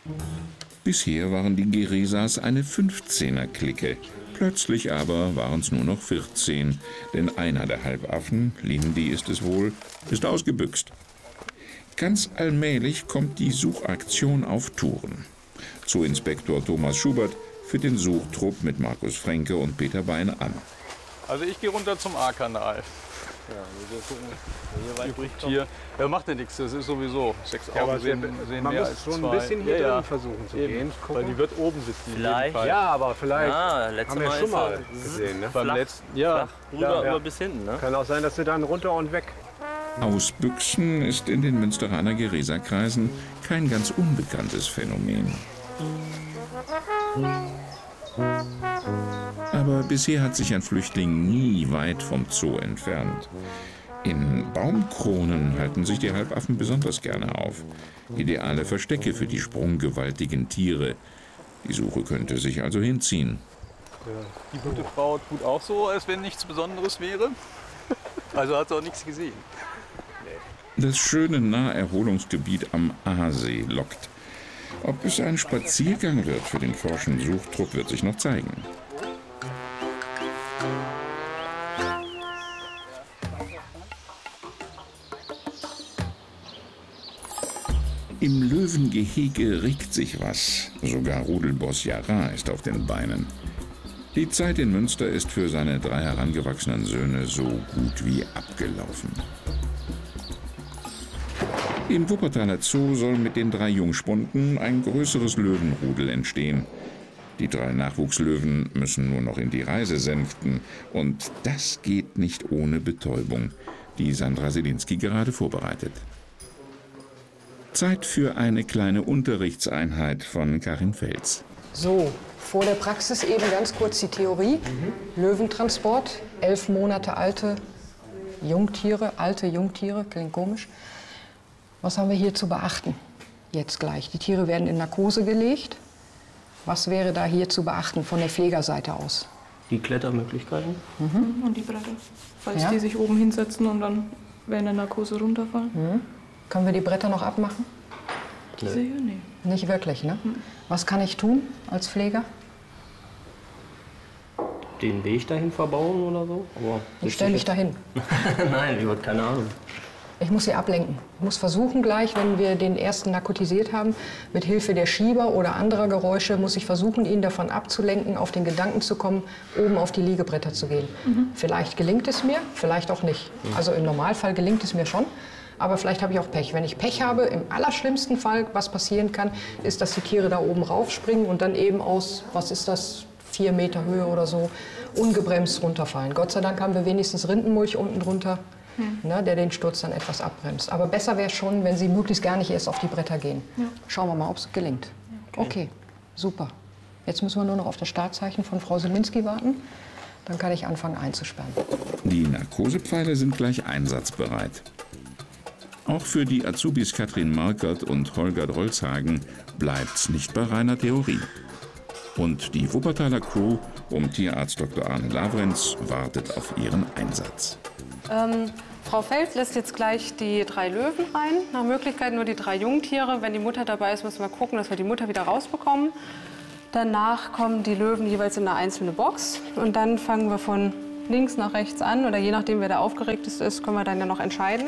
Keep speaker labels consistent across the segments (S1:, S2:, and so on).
S1: Bisher waren die Geresas eine 15er-Clique. Plötzlich aber waren es nur noch 14, denn einer der Halbaffen, Lindy ist es wohl, ist ausgebüxt. Ganz allmählich kommt die Suchaktion auf Touren. Zooinspektor Thomas Schubert führt den Suchtrupp mit Markus Fränke und Peter Bein an.
S2: Also ich gehe runter zum A-Kanal.
S3: Ja, wir gucken.
S2: Übrig hier. Ja, macht ja nichts, das ist sowieso. 6 Augen
S3: aber
S2: sehen
S3: man
S2: mehr
S3: muss
S2: als
S3: schon
S2: 2.
S3: ein bisschen hier drin versuchen zu gehen.
S2: Weil die wird oben sitzen.
S4: Vielleicht.
S3: Ja, aber vielleicht
S4: letztes
S3: haben wir
S4: Mal
S3: schon mal
S4: ist
S3: gesehen. Ne?
S2: Beim letzten, ja.
S4: Rüber
S3: Ja.
S4: über bis hinten, ne?
S3: Kann auch sein, dass sie dann runter und weg.
S1: Ausbüchsen ist in den Münsteraner Geresa-Kreisen kein ganz unbekanntes Phänomen. Aber bisher hat sich ein Flüchtling nie weit vom Zoo entfernt. In Baumkronen halten sich die Halbaffen besonders gerne auf. Ideale Verstecke für die sprunggewaltigen Tiere. Die Suche könnte sich also hinziehen.
S2: Die gute Frau tut auch so, als wenn nichts Besonderes wäre. Also hat sie auch nichts gesehen.
S1: Das schöne Naherholungsgebiet am Aasee lockt. Ob es ein Spaziergang wird für den forschen Suchtrupp, wird sich noch zeigen. Im Löwengehege regt sich was. Sogar Rudelboss Jara ist auf den Beinen. Die Zeit in Münster ist für seine 3 herangewachsenen Söhne so gut wie abgelaufen. Im Wuppertaler Zoo soll mit den 3 Jungspunden ein größeres Löwenrudel entstehen. Die 3 Nachwuchslöwen müssen nur noch in die Reise sänften. Und das geht nicht ohne Betäubung, die Sandra Selinski gerade vorbereitet. Zeit für eine kleine Unterrichtseinheit von Karin Fels.
S5: So, vor der Praxis eben ganz kurz die Theorie. Löwentransport, 11 Monate alte Jungtiere, klingt komisch. Was haben wir hier zu beachten? Jetzt gleich. Die Tiere werden in Narkose gelegt. Was wäre da hier zu beachten von der Pflegerseite aus?
S4: Die Klettermöglichkeiten.
S6: Und die Bretter, falls
S5: Ja.
S6: die sich oben hinsetzen und dann während der Narkose runterfallen.
S5: Können wir die Bretter noch abmachen?
S6: Diese hier? Nee.
S5: Nicht wirklich, ne? Was kann ich tun als Pfleger?
S4: Den Weg dahin verbauen oder so? Aber
S5: Ich stelle mich dahin.
S4: Nein, ich habe keine Ahnung.
S5: Ich muss sie ablenken. Ich muss versuchen gleich, wenn wir den ersten narkotisiert haben, mit Hilfe der Schieber oder anderer Geräusche, muss ich versuchen, ihn davon abzulenken, auf den Gedanken zu kommen, oben auf die Liegebretter zu gehen. Vielleicht gelingt es mir, vielleicht auch nicht. Also im Normalfall gelingt es mir schon, aber vielleicht habe ich auch Pech. Wenn ich Pech habe, im allerschlimmsten Fall, was passieren kann, ist, dass die Tiere da oben raufspringen und dann eben aus, was ist das, 4 Meter Höhe oder so, ungebremst runterfallen. Gott sei Dank haben wir wenigstens Rindenmulch unten drunter, ne, der den Sturz dann etwas abbremst. Aber besser wäre schon, wenn sie möglichst gar nicht erst auf die Bretter gehen.
S6: Ja.
S5: Schauen wir mal, ob es gelingt. Okay, super. Jetzt müssen wir nur noch auf das Startzeichen von Frau Selinski warten. Dann kann ich anfangen einzusperren.
S1: Die Narkosepfeile sind gleich einsatzbereit. Auch für die Azubis Katrin Markert und Holger Drolzhagen bleibt's nicht bei reiner Theorie. Und die Wuppertaler Crew um Tierarzt Dr. Arne Lavrenz wartet auf ihren Einsatz.
S7: Frau Fels lässt jetzt gleich die 3 Löwen rein. Nach Möglichkeit nur die 3 Jungtiere. Wenn die Mutter dabei ist, müssen wir gucken, dass wir die Mutter wieder rausbekommen. Danach kommen die Löwen jeweils in eine einzelne Box. Und dann fangen wir von links nach rechts an. Oder je nachdem, wer der aufgeregteste ist, können wir dann ja noch entscheiden.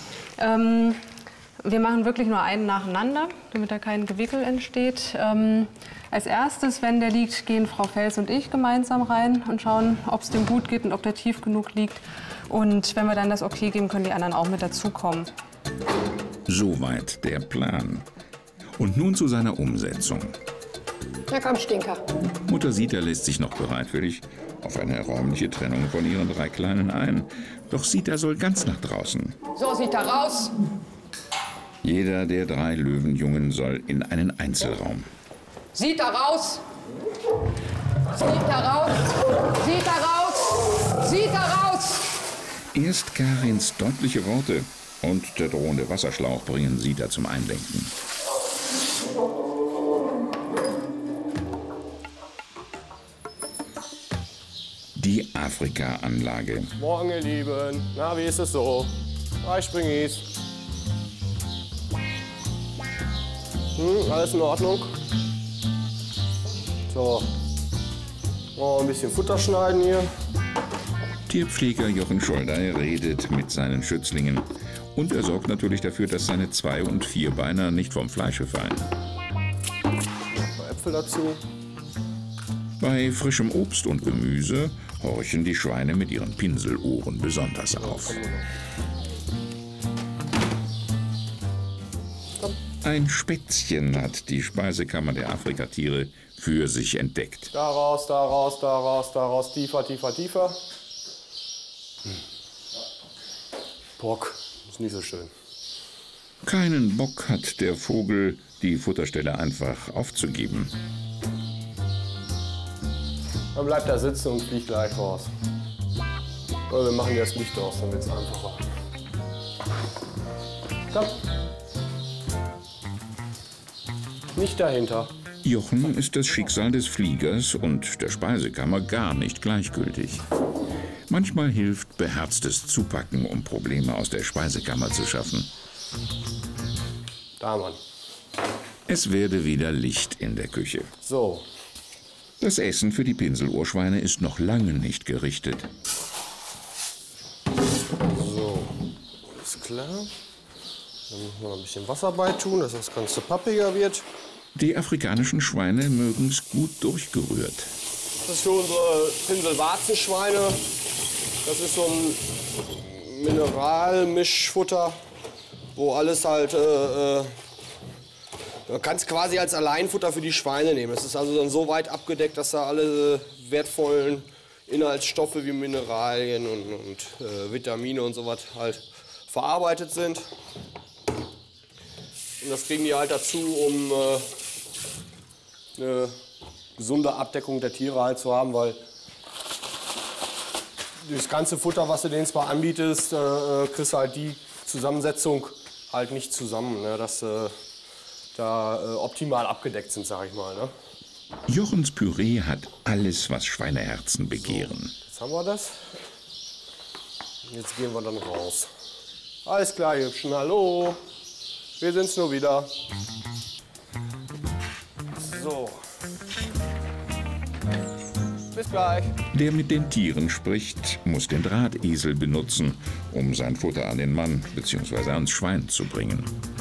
S7: Wir machen wirklich nur einen nacheinander, damit da kein Gewickel entsteht. Als erstes, wenn der liegt, gehen Frau Fels und ich gemeinsam rein und schauen, ob es dem gut geht und ob der tief genug liegt. Und wenn wir dann das Okay geben, können die anderen auch mit dazukommen.
S1: Soweit der Plan. Und nun zu seiner Umsetzung.
S5: Ja, komm, Stinker.
S1: Mutter Sita lässt sich noch bereitwillig auf eine räumliche Trennung von ihren 3 Kleinen ein. Doch Sita soll ganz nach draußen.
S5: So, Sita, raus!
S1: Jeder der 3 Löwenjungen soll in einen Einzelraum.
S5: Sita, raus! Sita, raus! Sita, raus! Sita, raus!
S1: Erst Karins deutliche Worte und der drohende Wasserschlauch bringen Sita zum Einlenken. Die Afrika-Anlage.
S3: Morgen, ihr Lieben. Na, wie ist es so? 3 Springis. Alles in Ordnung. So. Oh, ein bisschen Futter schneiden hier.
S1: Tierpfleger Jochen Scholdey redet mit seinen Schützlingen. Und er sorgt natürlich dafür, dass seine 2- und 4-Beiner nicht vom Fleische fallen.
S3: Ein paar Äpfel dazu.
S1: Bei frischem Obst und Gemüse horchen die Schweine mit ihren Pinselohren besonders auf. Ein Spätzchen hat die Speisekammer der Afrikatiere für sich entdeckt.
S3: Da raus, da raus, da raus, da raus. Tiefer, tiefer, tiefer. Bock, ist nicht so schön.
S1: Keinen Bock hat der Vogel, die Futterstelle einfach aufzugeben.
S3: Dann bleibt er sitzen und fliegt gleich raus. Oder wir machen hier das Licht aus, dann wird es einfacher. Komm. Nicht dahinter.
S1: Jochen ist das Schicksal des Fliegers und der Speisekammer gar nicht gleichgültig. Manchmal hilft beherztes Zupacken, um Probleme aus der Speisekammer zu schaffen.
S3: Da, Mann.
S1: Es werde wieder Licht in der Küche.
S3: So.
S1: Das Essen für die Pinselohrschweine ist noch lange nicht gerichtet.
S3: So. Ist klar. Dann müssen wir noch ein bisschen Wasser beitun, dass das Ganze pappiger wird.
S1: Die afrikanischen Schweine mögen es gut durchgerührt.
S3: Das ist für unsere Pinselwarzenschweine. Das ist so ein Mineralmischfutter, wo alles halt, man kann es quasi als Alleinfutter für die Schweine nehmen. Es ist also dann so weit abgedeckt, dass da alle wertvollen Inhaltsstoffe wie Mineralien und Vitamine und so was halt verarbeitet sind. Und das kriegen die halt dazu, um eine gesunde Abdeckung der Tiere halt zu haben, weil das ganze Futter, was du denen zwar anbietest, kriegst du halt die Zusammensetzung halt nicht zusammen, ne? Dass da optimal abgedeckt sind, sag ich mal. Ne?
S1: Jochens Püree hat alles, was Schweineherzen begehren.
S3: Jetzt haben wir das. Jetzt gehen wir dann raus. Alles klar, Hübschen, hallo. Wir sind's nur wieder. So. Bis gleich.
S1: Der mit den Tieren spricht, muss den Drahtesel benutzen, um sein Futter an den Mann bzw. ans Schwein zu bringen.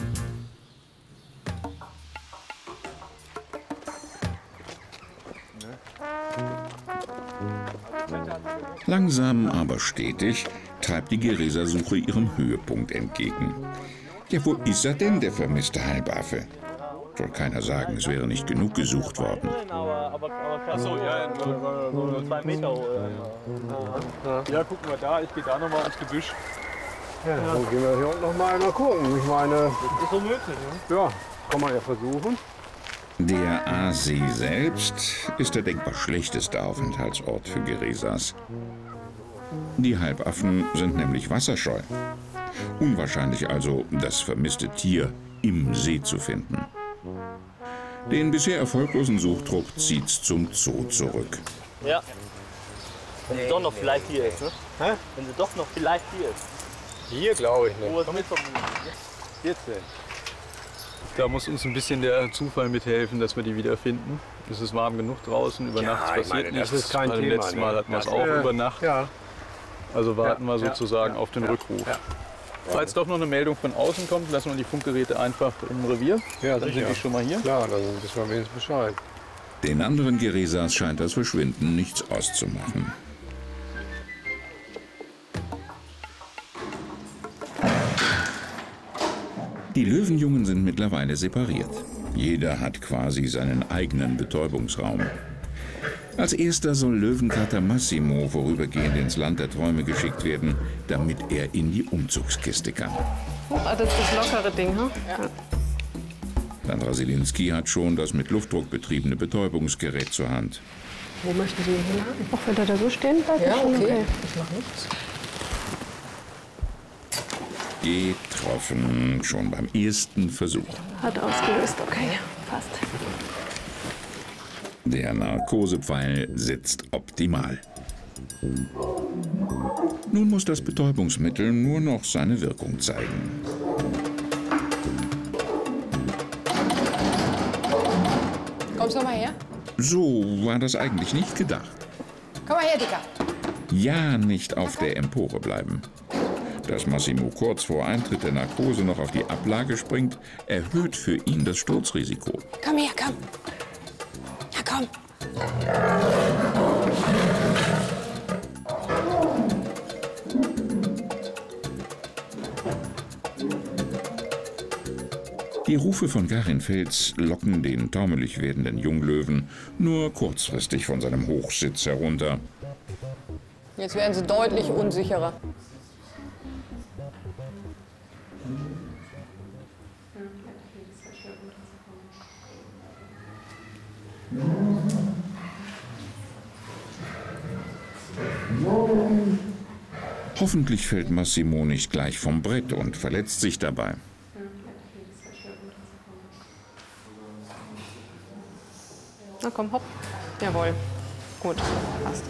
S1: Langsam, aber stetig treibt die Geräsersuche ihrem Höhepunkt entgegen. Ja, wo ist er denn, der vermisste Halbaffe? Soll keiner sagen, es wäre nicht genug gesucht worden.
S2: Achso, ja, nur 2 Meter. Ja, gucken wir da, ich gehe da nochmal ins Gebüsch.
S3: Ja, dann gehen wir hier unten noch mal gucken. Ich meine,
S2: Das ist so möglich, ne?
S3: ja, kann man ja versuchen.
S1: Der Aasee selbst ist der denkbar schlechteste Aufenthaltsort für Geräsers. Die Halbaffen sind nämlich wasserscheu. Unwahrscheinlich also, das vermisste Tier im See zu finden. Den bisher erfolglosen Suchtrupp zieht's zum Zoo zurück.
S8: Ja. Wenn sie doch noch vielleicht hier ist, ne?
S3: Hä?
S8: Wenn sie doch noch vielleicht hier ist.
S3: Hier glaube ich
S8: Wo
S3: nicht.
S8: ist mit vom
S2: Jetzt denn. Da muss uns ein bisschen der Zufall mithelfen, dass wir die wiederfinden. Es ist warm genug draußen, über Nacht
S3: ich
S2: passiert
S3: meine, das
S2: nichts.
S3: ist kein
S2: Beim
S3: Thema,
S2: letzten
S3: ne?
S2: Mal hatten wir es
S3: Das-
S2: auch über Nacht.
S3: Ja.
S2: Also warten wir
S3: Ja,
S2: sozusagen
S3: ja,
S2: auf den
S3: ja,
S2: Rückruf.
S3: ja.
S2: Falls doch noch eine Meldung von außen kommt, lassen wir die Funkgeräte einfach im Revier.
S3: Ja,
S2: Dann sind die schon mal hier.
S3: Klar, dann wissen wir wenigstens Bescheid.
S1: Den anderen Geräsers scheint das Verschwinden nichts auszumachen. Die Löwenjungen sind mittlerweile separiert. Jeder hat quasi seinen eigenen Betäubungsraum. Als erster soll Löwenkater Massimo vorübergehend ins Land der Träume geschickt werden, damit er in die Umzugskiste kann.
S7: Das ist das lockere Ding, hm? Ja.
S1: Sandra Sielinski hat schon das mit Luftdruck betriebene Betäubungsgerät zur Hand.
S5: Wo möchten Sie ihn hinhaben?
S7: Auch wenn er da so stehen bleibt?
S5: Ja,
S7: ist schon
S5: okay. Ich mache nichts.
S1: Getroffen, schon beim ersten Versuch.
S7: Hat ausgelöst, okay, passt.
S1: Der Narkosepfeil sitzt optimal. Nun muss das Betäubungsmittel nur noch seine Wirkung zeigen.
S5: Kommst du mal her?
S1: So war das eigentlich nicht gedacht.
S5: Komm mal her, Dicker.
S1: Ja, nicht auf der Empore bleiben. Dass Massimo kurz vor Eintritt der Narkose noch auf die Ablage springt, erhöht für ihn das Sturzrisiko.
S5: Komm her, komm. Ja, komm.
S1: Die Rufe von Karin Fels locken den taumelig werdenden Junglöwen nur kurzfristig von seinem Hochsitz herunter.
S5: Jetzt werden sie deutlich unsicherer.
S1: Hoffentlich fällt Massimo nicht gleich vom Brett und verletzt sich dabei.
S7: Na komm, hopp. Jawohl. Gut, passt.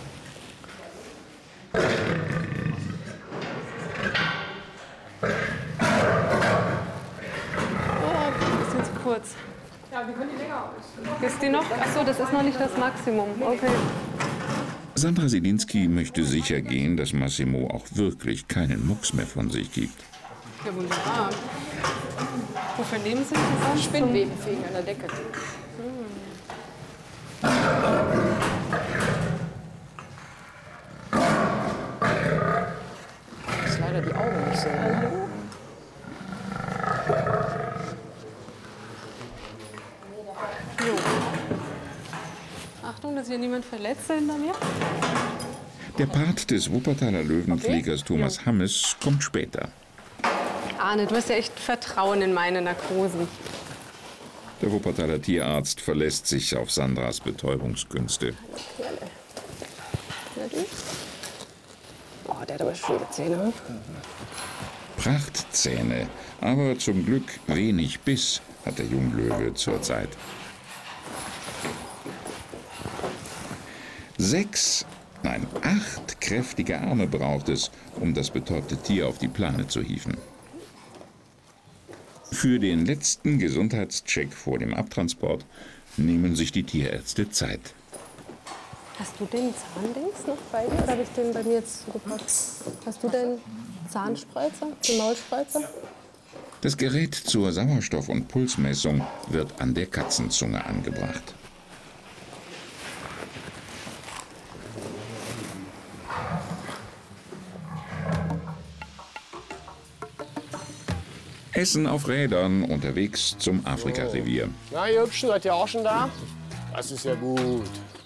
S7: Oh, bisschen zu kurz.
S5: Ja, wir können die länger aus.
S7: Ist die noch? Achso, das ist noch nicht das Maximum. Okay.
S1: Sandra Selinski möchte sicher gehen, dass Massimo auch wirklich keinen Mucks mehr von sich gibt.
S7: Ja, wunderbar. Wofür nehmen Sie das an?
S5: Spinnweben fegen an der Decke. Das ist leider die Augen nicht so.
S7: Jo. Achtung, dass hier niemand verletzt hinter mir.
S1: Der Part des Wuppertaler Löwenpflegers Thomas Hammes kommt später.
S7: Arne, du hast ja echt Vertrauen in meine Narkosen.
S1: Der Wuppertaler Tierarzt verlässt sich auf Sandras Betäubungskünste.
S5: Oh, der hat aber schöne Zähne.
S1: Prachtzähne, aber zum Glück wenig Biss hat der Junglöwe zurzeit. 8 kräftige Arme braucht es, um das betäubte Tier auf die Plane zu hieven. Für den letzten Gesundheitscheck vor dem Abtransport nehmen sich die Tierärzte Zeit.
S7: Hast du den Zahndings noch bei dir oder habe ich den bei mir jetzt zugepackt? Hast du den Zahnspreizer, den Maulspreizer?
S1: Das Gerät zur Sauerstoff- und Pulsmessung wird an der Katzenzunge angebracht. Essen auf Rädern unterwegs zum Afrika-Revier.
S3: Na, ihr Hübschen, seid ihr auch schon da? Das ist ja gut.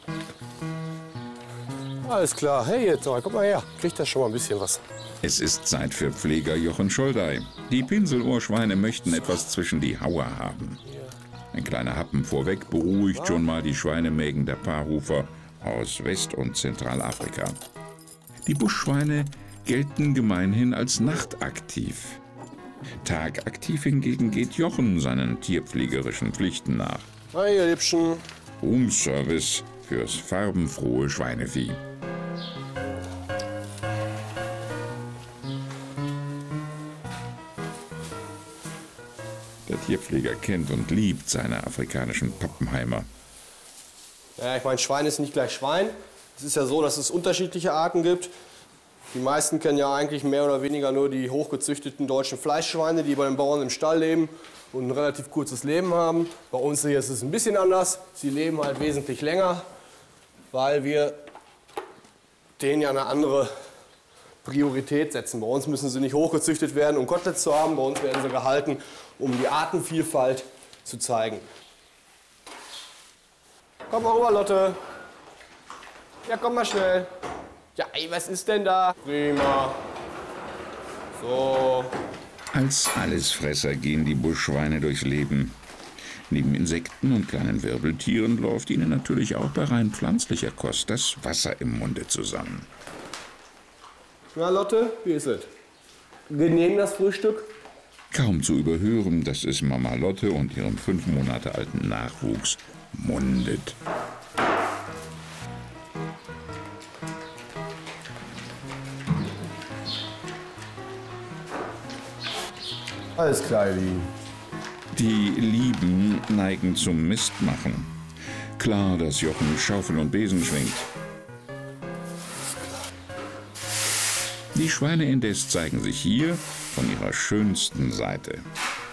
S3: Alles klar. Hey, jetzt mal, guck mal her. Kriegt das schon mal ein bisschen was.
S1: Es ist Zeit für Pfleger Jochen Scholdey. Die Pinselohrschweine möchten etwas zwischen die Haue haben. Ein kleiner Happen vorweg beruhigt schon mal die Schweinemägen der Paarhufer aus West- und Zentralafrika. Die Buschschweine gelten gemeinhin als nachtaktiv. Tagaktiv hingegen geht Jochen seinen tierpflegerischen Pflichten nach.
S3: Hey, ihr Liebchen.
S1: Roomservice fürs farbenfrohe Schweinevieh. Der Tierpfleger kennt und liebt seine afrikanischen Pappenheimer.
S3: Ja, ich meine, Schwein ist nicht gleich Schwein. Es ist ja so, dass es unterschiedliche Arten gibt. Die meisten kennen ja eigentlich mehr oder weniger nur die hochgezüchteten deutschen Fleischschweine, die bei den Bauern im Stall leben und ein relativ kurzes Leben haben. Bei uns hier ist es ein bisschen anders. Sie leben halt wesentlich länger, weil wir denen ja eine andere Priorität setzen. Bei uns müssen sie nicht hochgezüchtet werden, um Koteletts zu haben. Bei uns werden sie gehalten, um die Artenvielfalt zu zeigen. Komm mal rüber, Lotte. Ja, komm mal schnell. Ja, ey, was ist denn da? Prima. So.
S1: Als Allesfresser gehen die Buschschweine durchs Leben. Neben Insekten und kleinen Wirbeltieren läuft ihnen natürlich auch bei rein pflanzlicher Kost das Wasser im Munde zusammen.
S3: Na, Lotte, wie ist es? Genehm das Frühstück?
S1: Kaum zu überhören, dass es Mama Lotte und ihrem 5 Monate alten Nachwuchs mundet.
S3: Alles klar, ihr Lieben.
S1: Die Lieben neigen zum Mistmachen. Klar, dass Jochen Schaufel und Besen schwingt. Die Schweine indes zeigen sich hier von ihrer schönsten Seite.